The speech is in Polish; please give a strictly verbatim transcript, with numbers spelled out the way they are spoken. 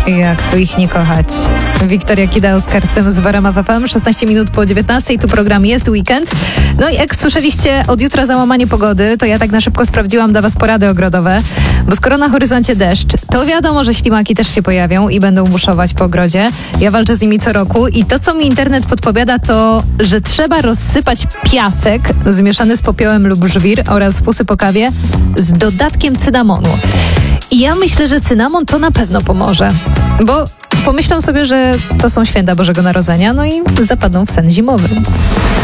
Jak tu ich nie kochać? Wiktoria Kida z Karcem z Warama F M, szesnaście minut po dziewiętnastej, tu program Jest Weekend. No i jak słyszeliście, od jutra załamanie pogody, to ja tak na szybko sprawdziłam dla was porady ogrodowe, bo skoro na horyzoncie deszcz, to wiadomo, że ślimaki też się pojawią i będą buszować po ogrodzie. Ja walczę z nimi co roku i to, co mi internet podpowiada, to, że trzeba rozsypać piasek zmieszany z popiołem lub żwir oraz fusy po kawie z dodatkiem cynamonu. I ja myślę, że cynamon to na pewno pomoże, bo pomyślą sobie, że to są święta Bożego Narodzenia, no i zapadną w sen zimowy.